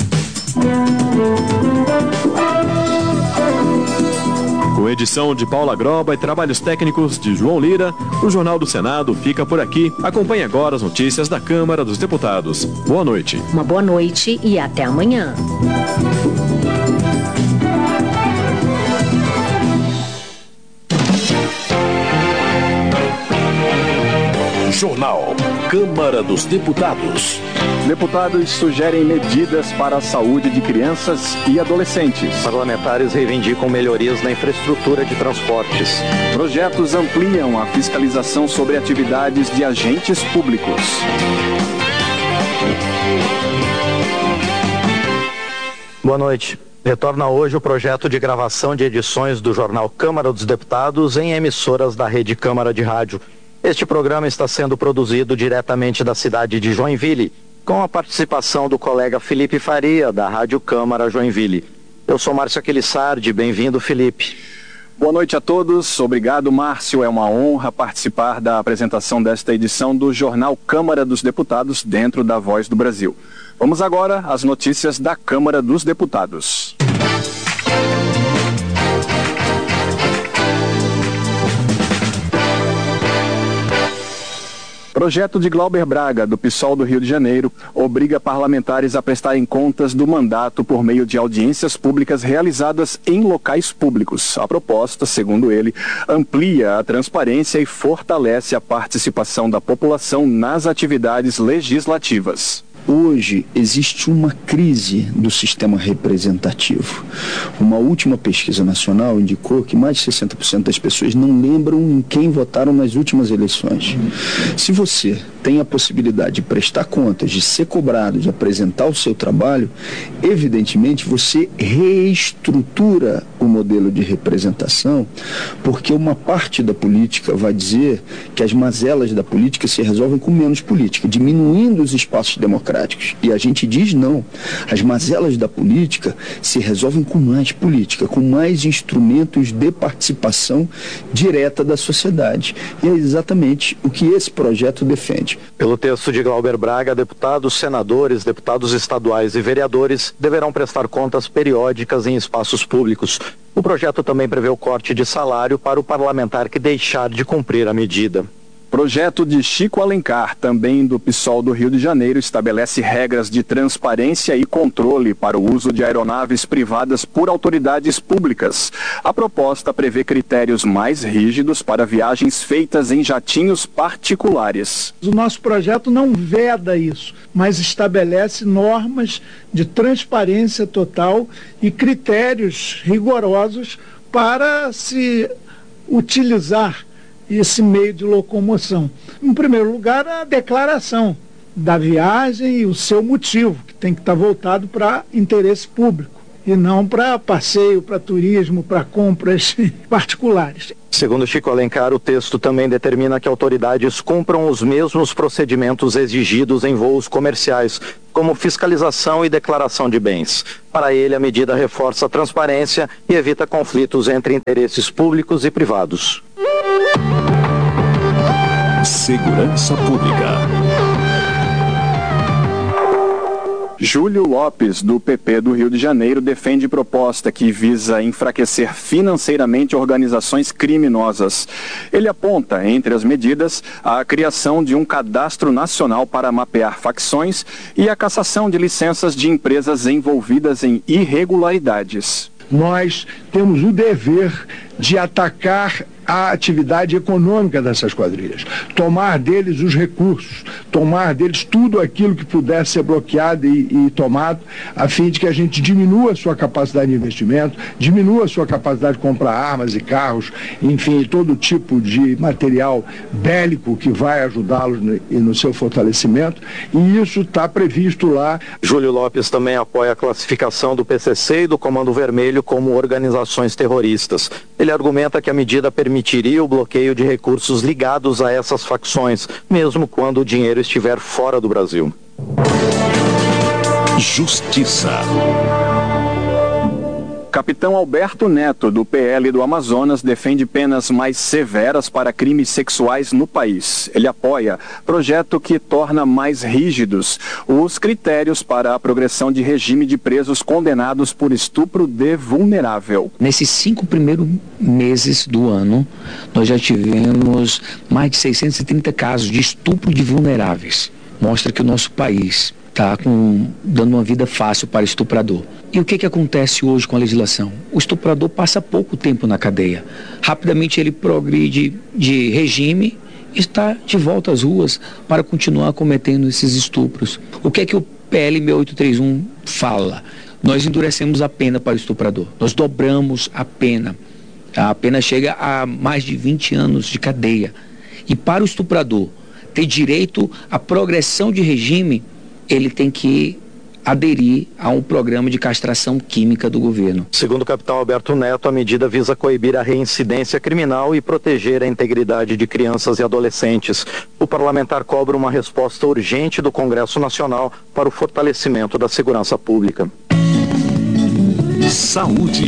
Com edição de Paula Groba e trabalhos técnicos de João Lira, o Jornal do Senado fica por aqui. Acompanhe agora as notícias da Câmara dos Deputados. Boa noite. Uma boa noite e até amanhã. Jornal Câmara dos Deputados. Deputados sugerem medidas para a saúde de crianças e adolescentes. Parlamentares reivindicam melhorias na infraestrutura de transportes. Projetos ampliam a fiscalização sobre atividades de agentes públicos. Boa noite. Retorna hoje o projeto de gravação de edições do jornal Câmara dos Deputados em emissoras da Rede Câmara de Rádio. Este programa está sendo produzido diretamente da cidade de Joinville, com a participação do colega Felipe Faria, da Rádio Câmara Joinville. Eu sou Márcio Aquilissardi, bem-vindo, Felipe. Boa noite a todos, obrigado, Márcio. É uma honra participar da apresentação desta edição do jornal Câmara dos Deputados dentro da Voz do Brasil. Vamos agora às notícias da Câmara dos Deputados. Projeto de Glauber Braga, do PSOL do Rio de Janeiro, obriga parlamentares a prestarem contas do mandato por meio de audiências públicas realizadas em locais públicos. A proposta, segundo ele, amplia a transparência e fortalece a participação da população nas atividades legislativas. Hoje existe uma crise do sistema representativo. Uma última pesquisa nacional indicou que mais de sessenta por cento das pessoas não lembram em quem votaram nas últimas eleições. Se você tem a possibilidade de prestar contas, de ser cobrado, de apresentar o seu trabalho, evidentemente você reestrutura o modelo de representação, porque uma parte da política vai dizer que as mazelas da política se resolvem com menos política, diminuindo os espaços democráticos. E a gente diz não. As mazelas da política se resolvem com mais política, com mais instrumentos de participação direta da sociedade. E é exatamente o que esse projeto defende. Pelo texto de Glauber Braga, deputados, senadores, deputados estaduais e vereadores deverão prestar contas periódicas em espaços públicos. O projeto também prevê o corte de salário para o parlamentar que deixar de cumprir a medida. Projeto de Chico Alencar, também do PSOL do Rio de Janeiro, estabelece regras de transparência e controle para o uso de aeronaves privadas por autoridades públicas. A proposta prevê critérios mais rígidos para viagens feitas em jatinhos particulares. O nosso projeto não veda isso, mas estabelece normas de transparência total e critérios rigorosos para se utilizar esse meio de locomoção. Em primeiro lugar, a declaração da viagem e o seu motivo, que tem que estar voltado para interesse público e não para passeio, para turismo, para compras particulares. Segundo Chico Alencar, o texto também determina que autoridades cumpram os mesmos procedimentos exigidos em voos comerciais, como fiscalização e declaração de bens. Para ele, a medida reforça a transparência e evita conflitos entre interesses públicos e privados. Segurança Pública. Júlio Lopes, do P P do Rio de Janeiro, defende proposta que visa enfraquecer financeiramente organizações criminosas. Ele aponta, entre as medidas, a criação de um cadastro nacional para mapear facções e a cassação de licenças de empresas envolvidas em irregularidades. Nós temos o dever de atacar a atividade econômica dessas quadrilhas, tomar deles os recursos, tomar deles tudo aquilo que pudesse ser bloqueado e, e tomado, a fim de que a gente diminua a sua capacidade de investimento, diminua a sua capacidade de comprar armas e carros, enfim, todo tipo de material bélico que vai ajudá-los no, no seu fortalecimento, e isso está previsto lá. Júlio Lopes também apoia a classificação do P C C e do Comando Vermelho como organizações terroristas. Ele argumenta que a medida permite permitiria o bloqueio de recursos ligados a essas facções, mesmo quando o dinheiro estiver fora do Brasil. Justiça. Capitão Alberto Neto, do P L do Amazonas, defende penas mais severas para crimes sexuais no país. Ele apoia projeto que torna mais rígidos os critérios para a progressão de regime de presos condenados por estupro de vulnerável. Nesses cinco primeiros meses do ano, nós já tivemos mais de seiscentos e trinta casos de estupro de vulneráveis. Mostra que o nosso país está dando uma vida fácil para estuprador. E o que, que acontece hoje com a legislação? O estuprador passa pouco tempo na cadeia. Rapidamente ele progride de regime e está de volta às ruas para continuar cometendo esses estupros. O que é que o P L seis oito três um fala? Nós endurecemos a pena para o estuprador. Nós dobramos a pena. A pena chega a mais de vinte anos de cadeia. E para o estuprador ter direito à progressão de regime, ele tem que aderir a um programa de castração química do governo. Segundo o capitão Alberto Neto, a medida visa coibir a reincidência criminal e proteger a integridade de crianças e adolescentes. O parlamentar cobra uma resposta urgente do Congresso Nacional para o fortalecimento da segurança pública. Saúde.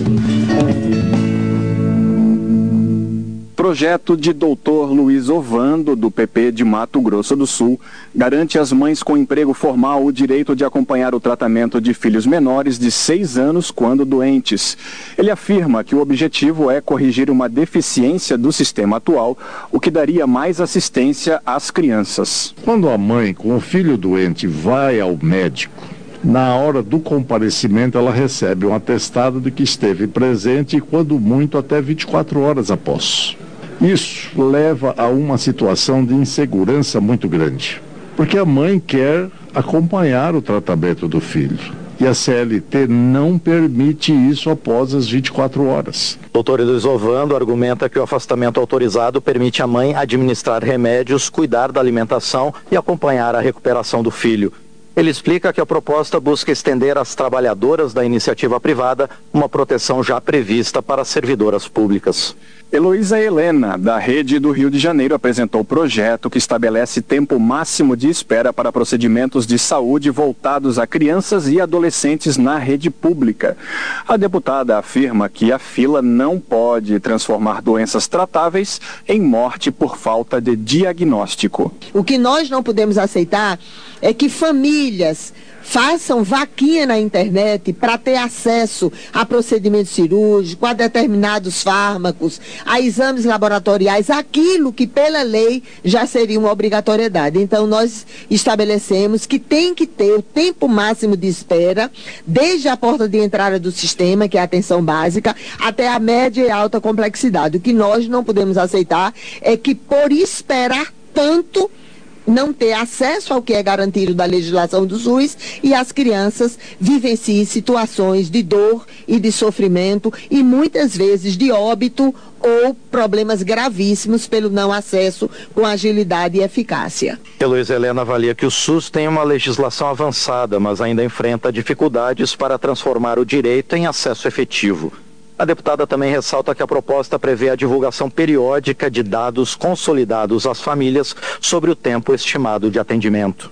Projeto de doutor Luiz Ovando, do P P de Mato Grosso do Sul, garante às mães com emprego formal o direito de acompanhar o tratamento de filhos menores de seis anos quando doentes. Ele afirma que o objetivo é corrigir uma deficiência do sistema atual, o que daria mais assistência às crianças. Quando a mãe com o filho doente vai ao médico, na hora do comparecimento ela recebe um atestado de que esteve presente e, quando muito, até vinte e quatro horas após. Isso leva a uma situação de insegurança muito grande, porque a mãe quer acompanhar o tratamento do filho. E a C L T não permite isso após as vinte e quatro horas. Doutor Luiz Ovando argumenta que o afastamento autorizado permite à mãe administrar remédios, cuidar da alimentação e acompanhar a recuperação do filho. Ele explica que a proposta busca estender às trabalhadoras da iniciativa privada uma proteção já prevista para servidoras públicas. Heloísa Helena, da Rede do Rio de Janeiro, apresentou o projeto que estabelece tempo máximo de espera para procedimentos de saúde voltados a crianças e adolescentes na rede pública. A deputada afirma que a fila não pode transformar doenças tratáveis em morte por falta de diagnóstico. O que nós não podemos aceitar é que famílias façam vaquinha na internet para ter acesso a procedimentos cirúrgicos, a determinados fármacos, a exames laboratoriais, aquilo que pela lei já seria uma obrigatoriedade. Então nós estabelecemos que tem que ter o tempo máximo de espera, desde a porta de entrada do sistema, que é a atenção básica, até a média e alta complexidade. O que nós não podemos aceitar é que, por esperar tanto, não ter acesso ao que é garantido da legislação do SUS e as crianças vivenciem situações de dor e de sofrimento e muitas vezes de óbito ou problemas gravíssimos pelo não acesso com agilidade e eficácia. Heloísa Helena avalia que o SUS tem uma legislação avançada, mas ainda enfrenta dificuldades para transformar o direito em acesso efetivo. A deputada também ressalta que a proposta prevê a divulgação periódica de dados consolidados às famílias sobre o tempo estimado de atendimento.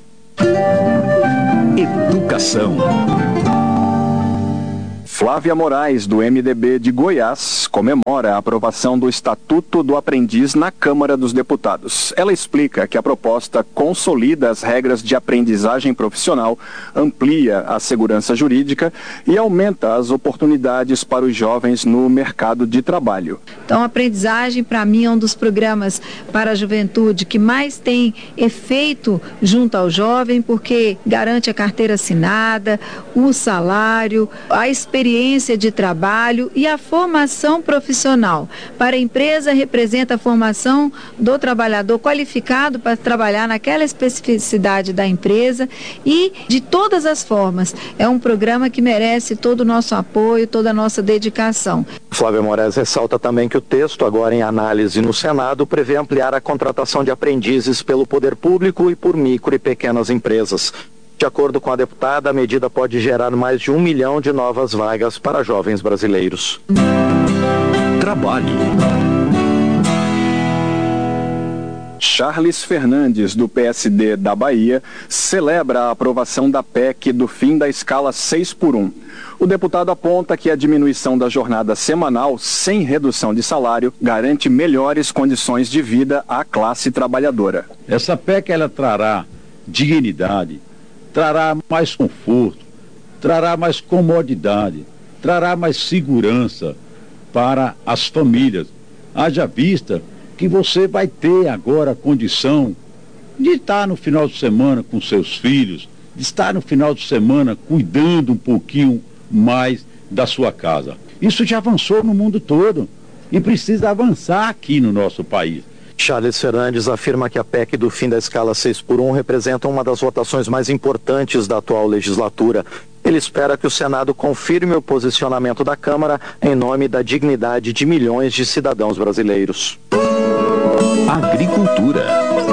Educação. Flávia Moraes, do M D B de Goiás, comemora a aprovação do Estatuto do Aprendiz na Câmara dos Deputados. Ela explica que a proposta consolida as regras de aprendizagem profissional, amplia a segurança jurídica e aumenta as oportunidades para os jovens no mercado de trabalho. Então, a aprendizagem, para mim, é um dos programas para a juventude que mais tem efeito junto ao jovem, porque garante a carteira assinada, o salário, a experiência experiência de trabalho e a formação profissional. Para a empresa, representa a formação do trabalhador qualificado para trabalhar naquela especificidade da empresa e de todas as formas. É um programa que merece todo o nosso apoio, toda a nossa dedicação. Flávia Moraes ressalta também que o texto, agora em análise no Senado, prevê ampliar a contratação de aprendizes pelo poder público e por micro e pequenas empresas. De acordo com a deputada, a medida pode gerar mais de um milhão de novas vagas para jovens brasileiros. Trabalho. Charles Fernandes, do P S D da Bahia, celebra a aprovação da P E C do fim da escala seis por um. O deputado aponta que a diminuição da jornada semanal, sem redução de salário, garante melhores condições de vida à classe trabalhadora. Essa P E C ela trará dignidade, trará mais conforto, trará mais comodidade, trará mais segurança para as famílias. Haja vista que você vai ter agora a condição de estar no final de semana com seus filhos, de estar no final de semana cuidando um pouquinho mais da sua casa. Isso já avançou no mundo todo e precisa avançar aqui no nosso país. Charles Fernandes afirma que a P E C do fim da escala seis por um representa uma das votações mais importantes da atual legislatura. Ele espera que o Senado confirme o posicionamento da Câmara em nome da dignidade de milhões de cidadãos brasileiros. Agricultura.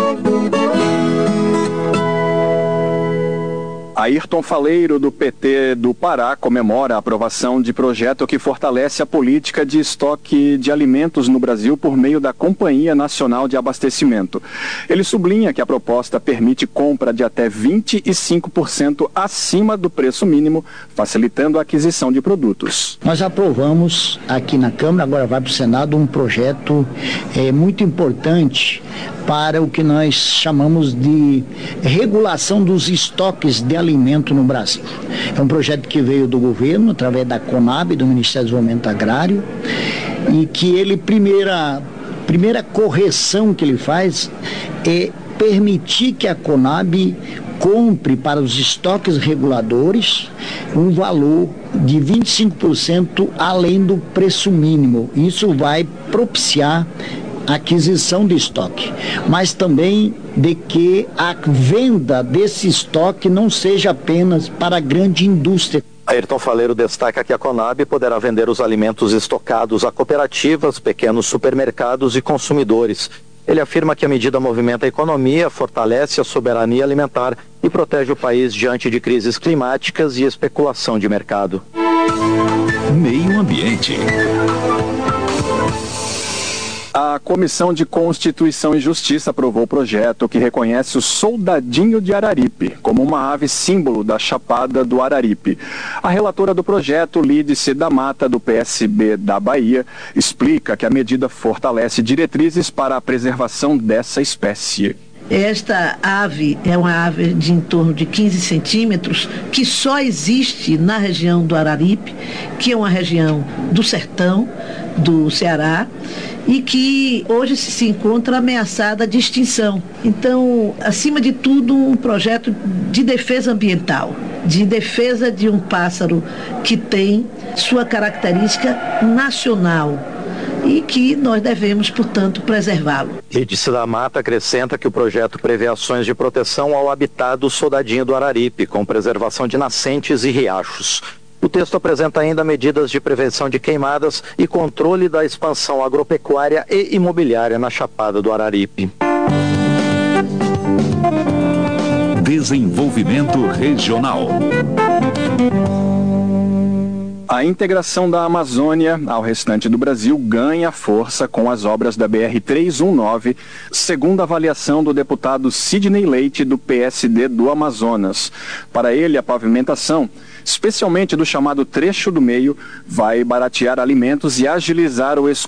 Ayrton Faleiro, do P T do Pará, comemora a aprovação de projeto que fortalece a política de estoque de alimentos no Brasil por meio da Companhia Nacional de Abastecimento. Ele sublinha que a proposta permite compra de até vinte e cinco por cento acima do preço mínimo, facilitando a aquisição de produtos. Nós aprovamos aqui na Câmara, agora vai para o Senado, um projeto é, muito importante para o que nós chamamos de regulação dos estoques de alimento no Brasil. É um projeto que veio do governo, através da Conab, do Ministério do Desenvolvimento Agrário, e que ele, primeira, primeira correção que ele faz é permitir que a Conab compre para os estoques reguladores um valor de vinte e cinco por cento além do preço mínimo. Isso vai propiciar aquisição de estoque, mas também de que a venda desse estoque não seja apenas para a grande indústria. Ayrton Faleiro destaca que a Conab poderá vender os alimentos estocados a cooperativas, pequenos supermercados e consumidores. Ele afirma que a medida movimenta a economia, fortalece a soberania alimentar e protege o país diante de crises climáticas e especulação de mercado. Meio Ambiente. A Comissão de Constituição e Justiça aprovou o projeto que reconhece o soldadinho de Araripe como uma ave símbolo da Chapada do Araripe. A relatora do projeto, Lídice da Mata, do P S B da Bahia, explica que a medida fortalece diretrizes para a preservação dessa espécie. Esta ave é uma ave de em torno de quinze centímetros, que só existe na região do Araripe, que é uma região do sertão do Ceará, e que hoje se encontra ameaçada de extinção. Então, acima de tudo, um projeto de defesa ambiental, de defesa de um pássaro que tem sua característica nacional e que nós devemos, portanto, preservá-lo. Lídice da Mata acrescenta que o projeto prevê ações de proteção ao habitat do soldadinho do Araripe, com preservação de nascentes e riachos. O texto apresenta ainda medidas de prevenção de queimadas e controle da expansão agropecuária e imobiliária na Chapada do Araripe. Desenvolvimento regional. A integração da Amazônia ao restante do Brasil ganha força com as obras da B R trezentos e dezenove, segundo a avaliação do deputado Sidney Leite, do P S D do Amazonas. Para ele, a pavimentação, especialmente do chamado trecho do meio, vai baratear alimentos e agilizar o escoamento